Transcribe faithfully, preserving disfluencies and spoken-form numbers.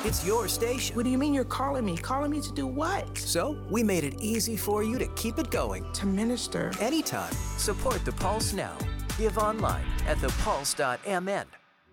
It's your station. What do you mean you're calling me? Calling me to do what? So, we made it easy for you to keep it going. To minister. Anytime. Support the Pulse now. Give online at the pulse dot m n.